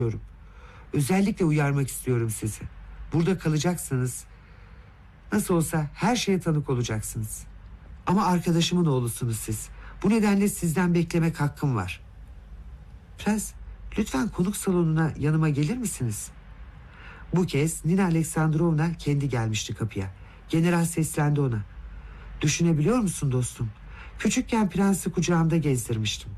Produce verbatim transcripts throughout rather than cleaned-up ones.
Özellikle uyarmak istiyorum sizi. Burada kalacaksınız. Nasıl olsa her şeye tanık olacaksınız. Ama arkadaşımın oğlusunuz siz. Bu nedenle sizden beklemek hakkım var. Prens, lütfen konuk salonuna yanıma gelir misiniz? Bu kez Nina Aleksandrovna kendi gelmişti kapıya. General seslendi ona. Düşünebiliyor musun dostum? Küçükken prensi kucağımda gezdirmiştim.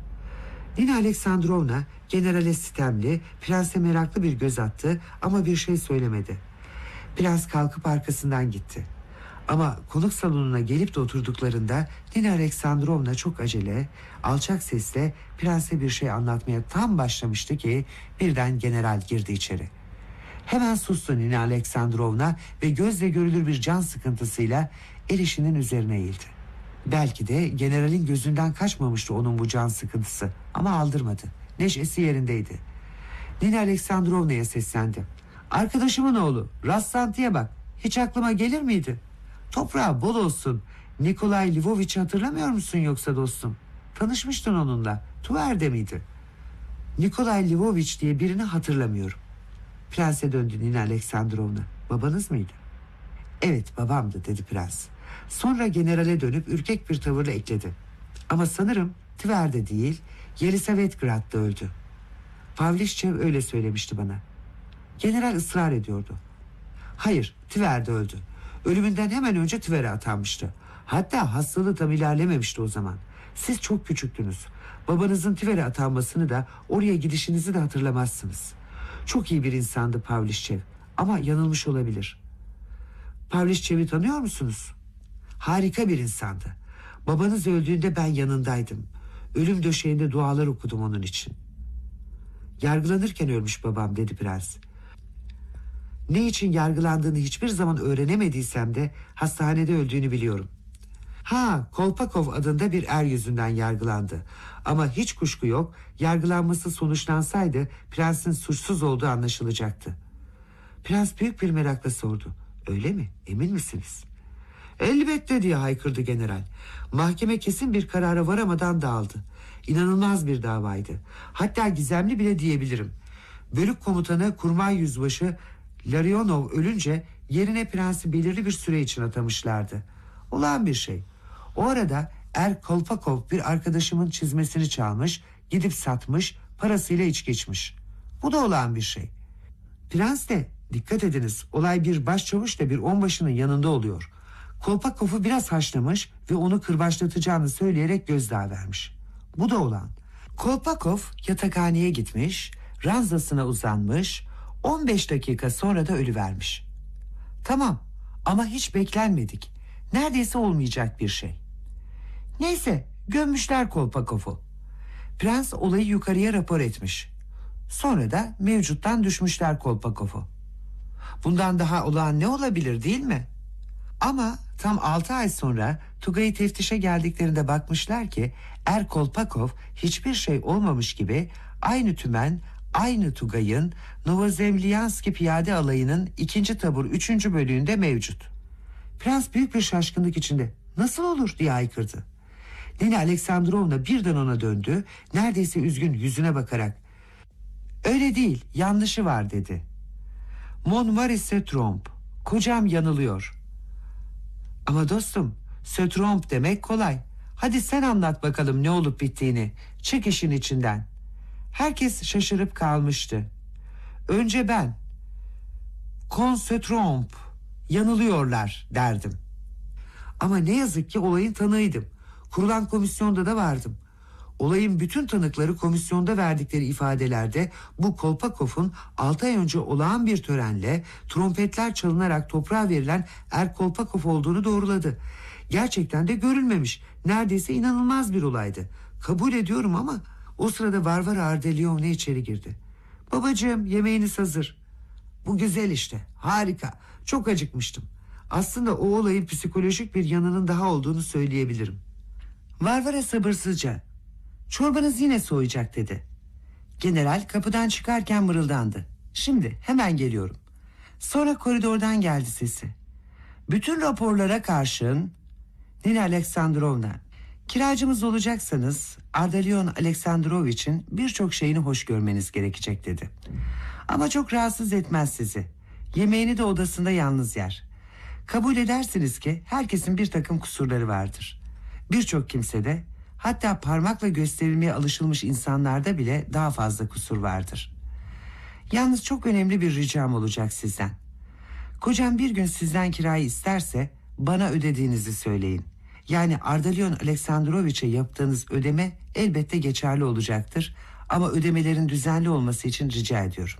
Nina Aleksandrovna generale sitemli, prense meraklı bir göz attı ama bir şey söylemedi. Prens kalkıp arkasından gitti. Ama konuk salonuna gelip de oturduklarında Nina Aleksandrovna çok acele, alçak sesle prense bir şey anlatmaya tam başlamıştı ki birden general girdi içeri. Hemen sustu Nina Aleksandrovna ve gözle görülür bir can sıkıntısıyla el işinin üzerine eğildi. Belki de generalin gözünden kaçmamıştı onun bu can sıkıntısı ama aldırmadı. Neşesi yerindeydi. Nina Aleksandrovna'ya seslendi. Arkadaşımın oğlu, rastlantıya bak. Hiç aklıma gelir miydi? Toprağı bol olsun. Nikolay Lvoviç'i hatırlamıyor musun yoksa dostum? Tanışmıştın onunla. Tuver'de miydi? Nikolay Lvoviç diye birini hatırlamıyorum. Prense döndü Nina Aleksandrovna. Babanız mıydı? Evet, babamdı dedi prens. Sonra generale dönüp ürkek bir tavırla ekledi. Ama sanırım Tver'de değil, Yelisavetgrad'da öldü. Pavlişçev öyle söylemişti bana. General ısrar ediyordu. Hayır, Tver'de öldü. Ölümünden hemen önce Tver'e atanmıştı. Hatta hastalığı tam ilerlememişti o zaman. Siz çok küçüktünüz. Babanızın Tver'e atanmasını da oraya gidişinizi de hatırlamazsınız. Çok iyi bir insandı Pavlişçev ama yanılmış olabilir. Pavlişçev'i tanıyor musunuz? Harika bir insandı. Babanız öldüğünde ben yanındaydım. Ölüm döşeğinde dualar okudum onun için. Yargılanırken ölmüş babam dedi prens. Ne için yargılandığını hiçbir zaman öğrenemediysem de hastanede öldüğünü biliyorum. Ha, Kolpakov adında bir er yüzünden yargılandı. Ama hiç kuşku yok, yargılanması sonuçlansaydı prensin suçsuz olduğu anlaşılacaktı. Prens büyük bir merakla sordu. Öyle mi? Emin misiniz? Elbette diye haykırdı general. Mahkeme kesin bir karara varamadan dağıldı. İnanılmaz bir davaydı. Hatta gizemli bile diyebilirim. Bölük komutanı Kurmay Yüzbaşı Larionov ölünce yerine prensi belirli bir süre için atamışlardı. Olağan bir şey. O arada Er Kolpakov bir arkadaşımın çizmesini çalmış, gidip satmış, parasıyla içki içmiş. Bu da olağan bir şey. Prens de, dikkat ediniz, olay bir başçavuşla bir onbaşının yanında oluyor. Kolpakov'u biraz haşlamış ve onu kırbaçlatacağını söyleyerek gözdağı vermiş. Bu da olağan. Kolpakov yatakhaneye gitmiş, ranzasına uzanmış, on beş dakika sonra da ölüvermiş. Tamam ama hiç beklenmedik. Neredeyse olmayacak bir şey. Neyse, gömmüşler Kolpakov'u. Prens olayı yukarıya rapor etmiş. Sonra da mevcuttan düşmüşler Kolpakov'u. Bundan daha olağan ne olabilir değil mi? Ama tam altı ay sonra Tugay'ı teftişe geldiklerinde bakmışlar ki Er Kolpakov hiçbir şey olmamış gibi aynı tümen, aynı Tugay'ın Novozemlianski piyade alayının ikinci tabur üçüncü bölüğünde mevcut. Prens büyük bir şaşkınlık içinde nasıl olur diye haykırdı. Nina Aleksandrovna birden ona döndü, neredeyse üzgün yüzüne bakarak öyle değil, yanlışı var dedi. Mon mari se trompe, kocam yanılıyor. Ama dostum, se trompe demek kolay. Hadi sen anlat bakalım ne olup bittiğini. Çık işin içinden. Herkes şaşırıp kalmıştı. Önce ben, con se trompe, yanılıyorlar derdim. Ama ne yazık ki olayın tanığıydım. Kurulan komisyonda da vardım. Olayın bütün tanıkları komisyonda verdikleri ifadelerde bu Kolpakov'un altı ay önce olağan bir törenle trompetler çalınarak toprağa verilen Er Kolpakov olduğunu doğruladı. Gerçekten de görülmemiş, neredeyse inanılmaz bir olaydı. Kabul ediyorum ama o sırada Varvara Ardelyevna içeri girdi. Babacığım, yemeğiniz hazır. Bu güzel işte, harika, çok acıkmıştım. Aslında o olayın psikolojik bir yanının daha olduğunu söyleyebilirim. Varvara sabırsızca, çorbanız yine soğuyacak dedi. General kapıdan çıkarken mırıldandı. Şimdi hemen geliyorum. Sonra koridordan geldi sesi. Bütün raporlara karşın Nina Aleksandrovna, Kiracımız olacaksanız Ardalion Aleksandroviç'in birçok şeyini hoş görmeniz gerekecek dedi. Ama çok rahatsız etmez sizi. Yemeğini de odasında yalnız yer. Kabul edersiniz ki herkesin bir takım kusurları vardır. Birçok kimsede, hatta parmakla gösterilmeye alışılmış insanlarda bile daha fazla kusur vardır. Yalnız çok önemli bir ricam olacak sizden. Kocam bir gün sizden kirayı isterse bana ödediğinizi söyleyin. Yani Ardalion Aleksandroviç'e yaptığınız ödeme elbette geçerli olacaktır. Ama ödemelerin düzenli olması için rica ediyorum.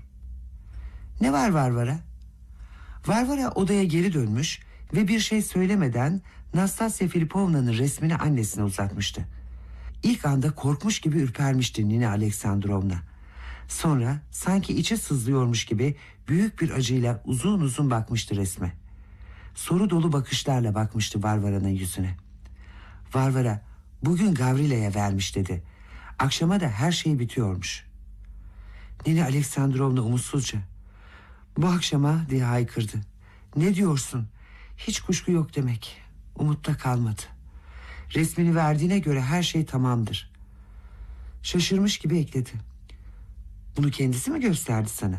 Ne var Varvara? Varvara odaya geri dönmüş ve bir şey söylemeden Nastasya Filipovna'nın resmini annesine uzatmıştı. İlk anda korkmuş gibi ürpermişti Nina Aleksandrovna. Sonra sanki içi sızlıyormuş gibi büyük bir acıyla uzun uzun bakmıştı resme. Soru dolu bakışlarla bakmıştı Varvara'nın yüzüne. Varvara, bugün Gavrila'ya vermiş dedi. Akşama da her şey bitiyormuş. Nina Aleksandrovna umutsuzca, bu akşama diye haykırdı. Ne diyorsun? Hiç kuşku yok demek. Umutta kalmadı. Resmini verdiğine göre her şey tamamdır. Şaşırmış gibi ekledi. Bunu kendisi mi gösterdi sana?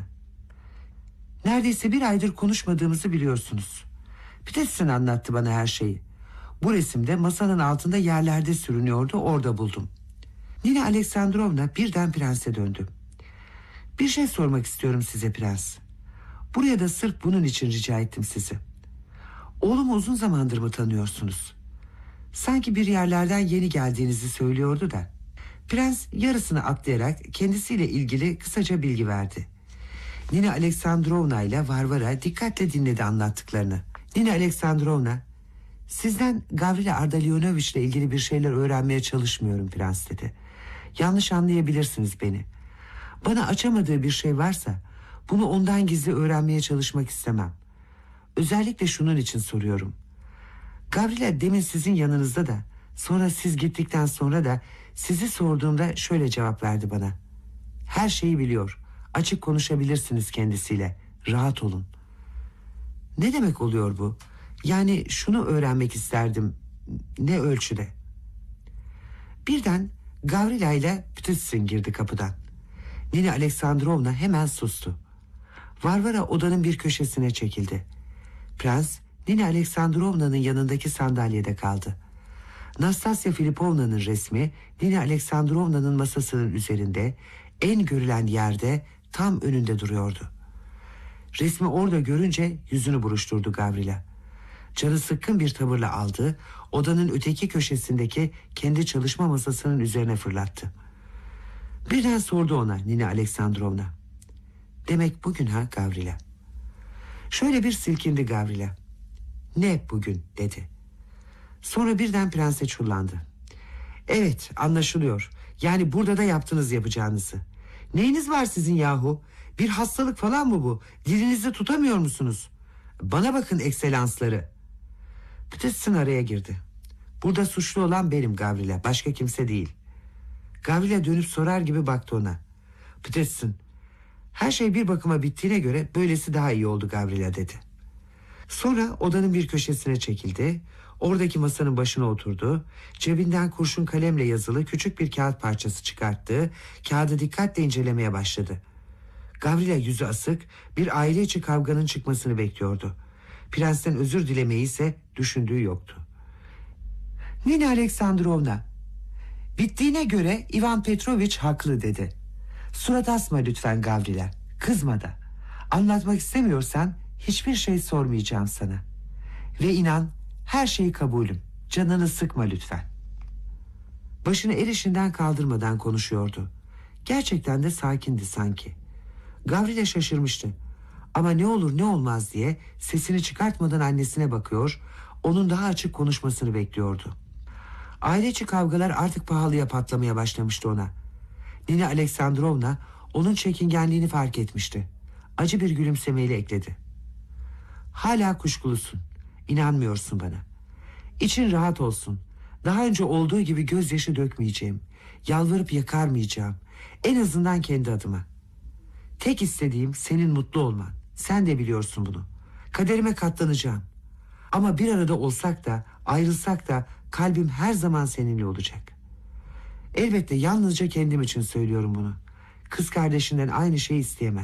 Neredeyse bir aydır konuşmadığımızı biliyorsunuz. Peterson anlattı bana her şeyi. Bu resimde masanın altında yerlerde sürünüyordu, orada buldum. Nina Aleksandrovna birden prense döndü. Bir şey sormak istiyorum size prens. Buraya da sırf bunun için rica ettim sizi. Oğlumu uzun zamandır mı tanıyorsunuz? Sanki bir yerlerden yeni geldiğinizi söylüyordu da. Prens yarısını atlayarak kendisiyle ilgili kısaca bilgi verdi. Nina Aleksandrovna ile Varvara dikkatle dinledi anlattıklarını. Nina Aleksandrovna, sizden Gavrila Ardalionovich ile ilgili bir şeyler öğrenmeye çalışmıyorum prens dedi. Yanlış anlayabilirsiniz beni. Bana açamadığı bir şey varsa bunu ondan gizli öğrenmeye çalışmak istemem. Özellikle şunun için soruyorum. Gavrila demin sizin yanınızda da, sonra siz gittikten sonra da sizi sorduğumda şöyle cevap verdi bana. Her şeyi biliyor. Açık konuşabilirsiniz kendisiyle. Rahat olun. Ne demek oluyor bu? Yani şunu öğrenmek isterdim. Ne ölçüde? Birden Gavrila ile Ptitsin girdi kapıdan. Nina Aleksandrovna hemen sustu. Varvara odanın bir köşesine çekildi. Prens Nina Aleksandrovna'nın yanındaki sandalyede kaldı. Nastasya Filipovna'nın resmi Nina Aleksandrovna'nın masasının üzerinde, en görülen yerde tam önünde duruyordu. Resmi orada görünce yüzünü buruşturdu Gavrila. Canı sıkkın bir tavırla aldı, odanın öteki köşesindeki kendi çalışma masasının üzerine fırlattı. Birden sordu ona Nina Aleksandrovna. Demek bugün ha Gavrila? Şöyle bir silkindi Gavrila. Ne bugün dedi. Sonra birden prense çullandı. Evet, anlaşılıyor. Yani burada da yaptınız yapacağınızı. Neyiniz var sizin yahu? Bir hastalık falan mı bu? Dilinizi tutamıyor musunuz? Bana bakın ekselansları. Ptitsin araya girdi. Burada suçlu olan benim Gavrila, başka kimse değil. Gavrila dönüp sorar gibi baktı ona. Ptitsin, her şey bir bakıma bittiğine göre böylesi daha iyi oldu Gavrila dedi. Sonra odanın bir köşesine çekildi. Oradaki masanın başına oturdu. Cebinden kurşun kalemle yazılı küçük bir kağıt parçası çıkarttı. Kağıdı dikkatle incelemeye başladı. Gavrila yüzü asık, bir aile içi kavganın çıkmasını bekliyordu. Prensten özür dilemeyi ise düşündüğü yoktu. Nina Aleksandrovna, bittiğine göre Ivan Petrovich haklı dedi. Surat asma lütfen Gavrila, kızma da. Anlatmak istemiyorsan hiçbir şey sormayacağım sana. Ve inan, her şeyi kabulüm. Canını sıkma lütfen. Başını el işinden kaldırmadan konuşuyordu. Gerçekten de sakindi sanki. Gavrila şaşırmıştı. Ama ne olur ne olmaz diye sesini çıkartmadan annesine bakıyor, onun daha açık konuşmasını bekliyordu. Aile içi kavgalar artık pahalıya patlamaya başlamıştı ona. Nina Aleksandrovna onun çekingenliğini fark etmişti. Acı bir gülümsemeyle ekledi. Hala kuşkulusun. İnanmıyorsun bana. İçin rahat olsun. Daha önce olduğu gibi gözyaşı dökmeyeceğim. Yalvarıp yakarmayacağım. En azından kendi adıma. Tek istediğim senin mutlu olman. Sen de biliyorsun bunu. Kaderime katlanacağım. Ama bir arada olsak da ayrılsak da kalbim her zaman seninle olacak. Elbette yalnızca kendim için söylüyorum bunu. Kız kardeşinden aynı şeyi isteyemezsin.